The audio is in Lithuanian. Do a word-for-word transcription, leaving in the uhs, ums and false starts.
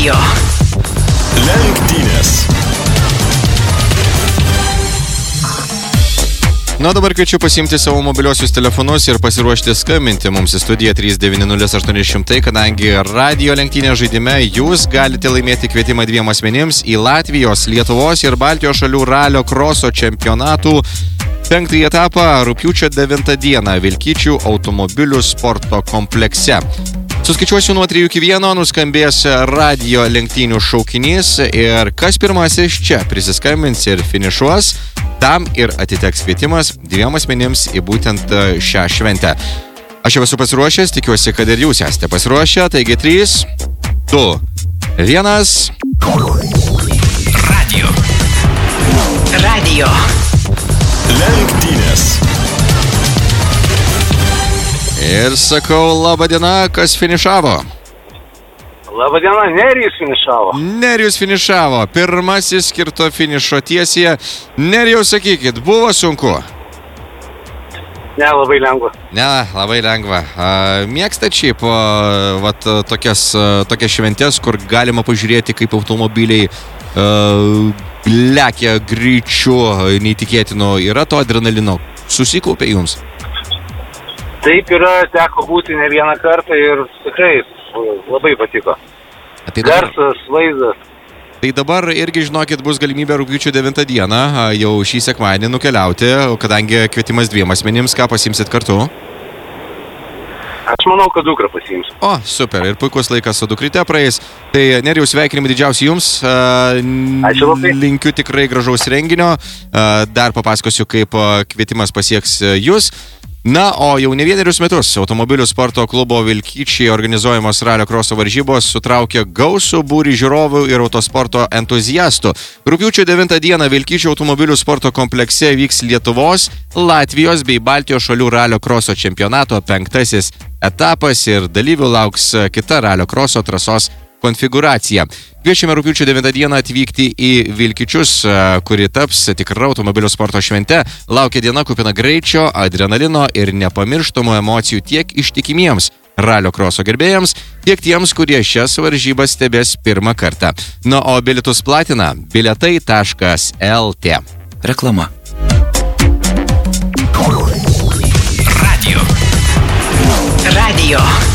Radio. Lenktynės. Na, dabar kviečiu pasiimti savo mobiliosius telefonus ir pasiruošti skambinti mums į studiją trys devyni nulis aštuoni šimtai, kadangi radio lenktynės žaidime jūs galite laimėti kvietimą dviem asmenims į Latvijos, Lietuvos ir Baltijos šalių ralio kroso čempionatų penktąjį etapą rugpjūčio devintą dieną Vilkyčių automobilių sporto komplekse. Suskaičiuosiu nuo trijų iki vieno, nuskambės radio lenktynių šaukinys ir kas pirmasis čia prisiskambins ir finišuos, tam ir atiteks kvietimas dviem asmenims į būtent šią šventę. Aš jau esu pasiruošęs, tikiuosi, kad ir jūs esate pasiruošę, taigi trys, du, vienas. Radio. Radio. Lenktynės. Ir sakau, laba diena, kas finišavo? Labadiena, Nerijus finišavo. Nerijus finišavo. Pirmasis skirto finišo tiesėje. Nerijus, sakykit, buvo sunku? Ne, labai lengva. Ne, labai lengva. Mėgstat šiaip vat, tokias, tokias šventės, kur galima pažiūrėti, kaip automobiliai uh, lekia greičiu, neįtikėtinu. Yra to adrenalino. Susikaupė jums? Taip yra, teko būti ne vieną kartą ir tikrai labai patiko. Tai dabar, garsas, vaizdas. Tai dabar irgi, žinokit, bus galimybė rugpjūčio devintą dieną jau šį sekmadienį nukeliauti, kadangi kvietimas dviem asmenims, ką pasiimsit kartu? Aš manau, kad dukrą pasiimsiu. O, super, ir puikus laikas su dukryte praeis. Tai Nerijus, sveikinimai didžiausi jums. Ačiū labai. Linkiu tikrai gražaus renginio. Dar papasakosiu, kaip kvietimas pasieks jūs. Na, o jau ne vienerius metus automobilių sporto klubo Vilkyčiai organizuojamos ralio kroso varžybos sutraukė gausų būrį žiūrovų ir autosporto entuziastų. Rugpjūčio devintą dieną Vilkyčių automobilių sporto komplekse vyks Lietuvos, Latvijos bei Baltijos šalių ralio kroso čempionato penktasis etapas ir dalyvių lauks kita ralio kroso trasos konfiguracija. Kviečiame rugpjūčio devintą dieną atvykti į Vilkyčius, kuri taps tikra automobilių sporto švente. Laukia diena kupina greičio, adrenalino ir nepamirštamų emocijų tiek ištikimiems ralio kroso gerbėjams, tiek tiems, kurie šias varžybas stebės pirmą kartą. Na, o bilietus platina bilietai taškas lt. Reklama. Radio. Radio.